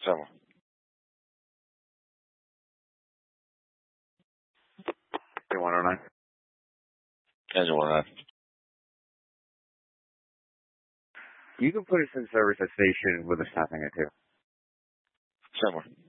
Similar. Engine 109. Engine 109. You can put us in service at station with a stopping at 2. Similar.